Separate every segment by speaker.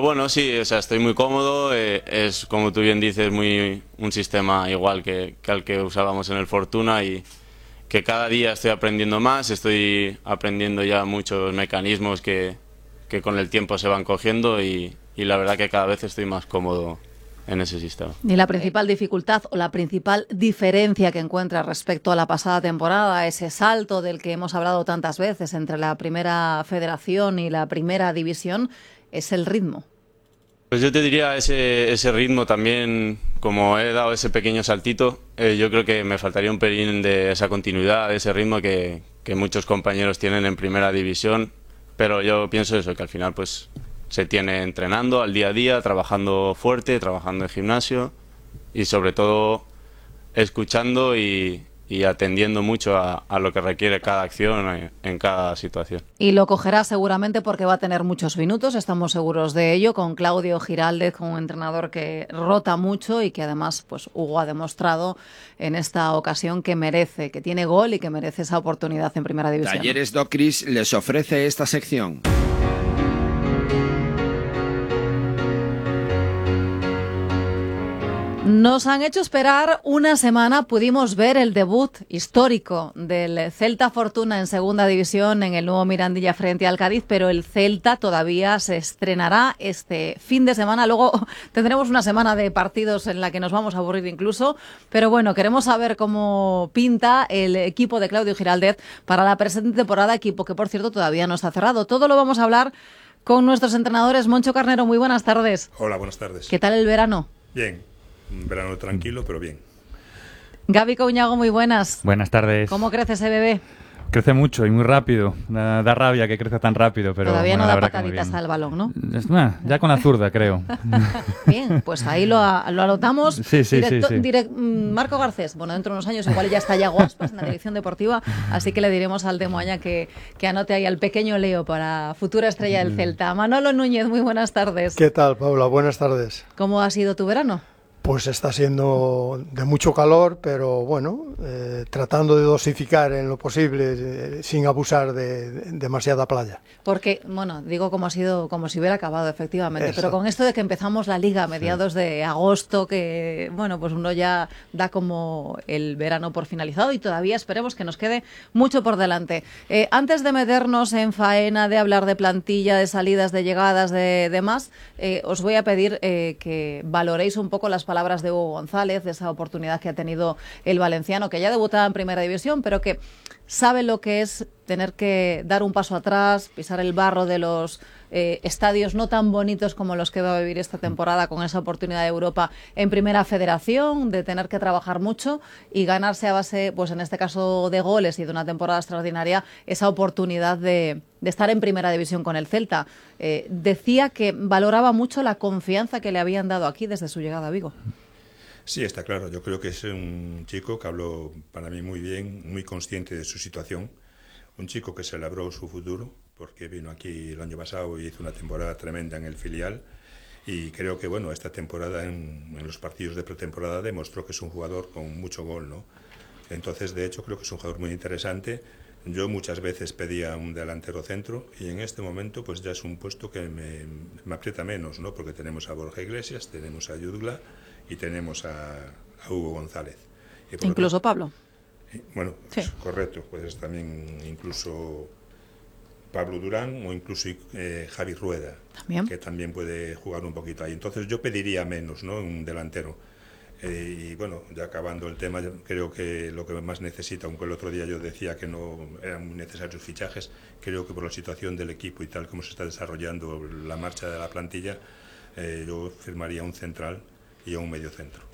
Speaker 1: bueno, sí, o sea, estoy muy cómodo. Es, como tú bien dices, un sistema igual que al que usábamos en el Fortuna y que cada día estoy aprendiendo más, estoy aprendiendo ya muchos mecanismos que con el tiempo se van cogiendo y la verdad que cada vez estoy más cómodo en ese sistema.
Speaker 2: ¿Y la principal dificultad o la principal diferencia que encuentras respecto a la pasada temporada, ese salto del que hemos hablado tantas veces entre la primera federación y la primera división, es el ritmo?
Speaker 1: Pues yo te diría ese ritmo también, como he dado ese pequeño saltito, yo creo que me faltaría un pelín de esa continuidad, de ese ritmo que muchos compañeros tienen en primera división, pero yo pienso eso, que al final pues se tiene entrenando al día a día, trabajando fuerte, trabajando en gimnasio y sobre todo escuchando y atendiendo mucho a lo que requiere cada acción en cada situación.
Speaker 2: Y lo cogerá seguramente porque va a tener muchos minutos, estamos seguros de ello, con Claudio Giraldez, con un entrenador que rota mucho y que además pues Hugo ha demostrado en esta ocasión que merece, que tiene gol y que merece esa oportunidad en primera división.
Speaker 3: Talleres Docris les ofrece esta sección.
Speaker 2: Nos han hecho esperar una semana, pudimos ver el debut histórico del Celta Fortuna en segunda división en el nuevo Mirandilla frente al Cádiz, pero el Celta todavía se estrenará este fin de semana. Luego tendremos una semana de partidos en la que nos vamos a aburrir incluso, pero bueno, queremos saber cómo pinta el equipo de Claudio Giraldez para la presente temporada, equipo que por cierto todavía no está cerrado. Todo lo vamos a hablar con nuestros entrenadores. Moncho Carnero, muy buenas tardes.
Speaker 4: Hola, buenas tardes.
Speaker 2: ¿Qué tal el verano?
Speaker 4: Bien. Un verano tranquilo, pero bien.
Speaker 2: Gaby Couñago, muy buenas.
Speaker 5: Buenas tardes.
Speaker 2: ¿Cómo crece ese bebé?
Speaker 5: Crece mucho y muy rápido. Da rabia que crezca tan rápido, pero
Speaker 2: todavía
Speaker 5: bueno,
Speaker 2: no da pataditas al balón, ¿no?
Speaker 5: Ya con la zurda, creo.
Speaker 2: Bien, pues ahí lo anotamos.
Speaker 5: Sí.
Speaker 2: Marco Garcés, bueno, dentro de unos años igual ya está Yago Aspas en la dirección deportiva, así que le diremos al de Moaña que anote ahí al pequeño Leo para futura estrella del Celta. Manolo Núñez, muy buenas tardes.
Speaker 6: ¿Qué tal, Paula? Buenas tardes.
Speaker 2: ¿Cómo ha sido tu verano?
Speaker 6: Pues está siendo de mucho calor, pero bueno, tratando de dosificar en lo posible, sin abusar de demasiada playa.
Speaker 2: Porque, bueno, digo como si hubiera acabado, efectivamente,
Speaker 6: Eso.
Speaker 2: pero con esto de que empezamos la liga a mediados de agosto, que, bueno, pues uno ya da como el verano por finalizado y todavía esperemos que nos quede mucho por delante. Antes de meternos en faena, de hablar de plantilla, de salidas, de llegadas, de demás, os voy a pedir que valoréis un poco las palabras de Hugo González, de esa oportunidad que ha tenido el valenciano, que ya debutaba en primera división, pero que sabe lo que es tener que dar un paso atrás, pisar el barro de los estadios no tan bonitos como los que va a vivir esta temporada con esa oportunidad de Europa en primera federación, de tener que trabajar mucho y ganarse a base, pues en este caso de goles y de una temporada extraordinaria, esa oportunidad de estar en primera división con el Celta. Decía que valoraba mucho la confianza que le habían dado aquí desde su llegada a Vigo.
Speaker 4: Sí, está claro. Yo creo que es un chico que habló para mí muy bien, muy consciente de su situación. Un chico que se labró su futuro, porque vino aquí el año pasado y hizo una temporada tremenda en el filial. Y creo que, bueno, esta temporada en los partidos de pretemporada demostró que es un jugador con mucho gol, ¿no? Entonces, de hecho, creo que es un jugador muy interesante. Yo muchas veces pedía un delantero centro y en este momento pues ya es un puesto que me aprieta menos, ¿no? Porque tenemos a Borja Iglesias, tenemos a Yudgla y tenemos a Hugo González. Y
Speaker 2: incluso Pablo.
Speaker 4: Bueno,
Speaker 2: sí.
Speaker 4: Correcto, pues también incluso Pablo Durán o incluso Javi Rueda,
Speaker 2: ¿también?
Speaker 4: Que también puede jugar un poquito ahí. Entonces yo pediría menos, ¿no? Un delantero. Y bueno, ya acabando el tema, yo creo que lo que más necesita, aunque el otro día yo decía que no eran muy necesarios fichajes, creo que por la situación del equipo y tal como se está desarrollando la marcha de la plantilla, yo firmaría un central y un mediocentro.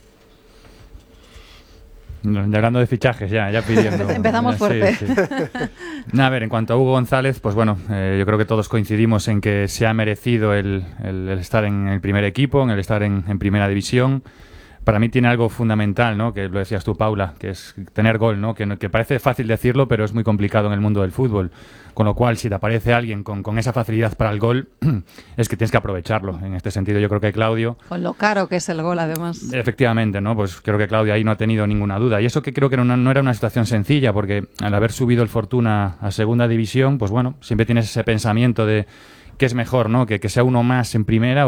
Speaker 5: Ya hablando de fichajes, ya pidiendo.
Speaker 2: Empezamos fuerte.
Speaker 5: Sí. A ver, en cuanto a Hugo González, pues bueno, yo creo que todos coincidimos en que se ha merecido el estar en el primer equipo, en el estar en primera división. Para mí tiene algo fundamental, ¿no? Que lo decías tú, Paula, que es tener gol, ¿no? Que parece fácil decirlo, pero es muy complicado en el mundo del fútbol. Con lo cual, si te aparece alguien con esa facilidad para el gol, es que tienes que aprovecharlo. En este sentido, yo creo que Claudio...
Speaker 2: Con lo caro que es el gol, además.
Speaker 5: Efectivamente, ¿no? Pues creo que Claudio ahí no ha tenido ninguna duda. Y eso que creo que no era una situación sencilla, porque al haber subido el Fortuna a segunda división, pues bueno, siempre tienes ese pensamiento de que es mejor, ¿no? Que sea uno más en primera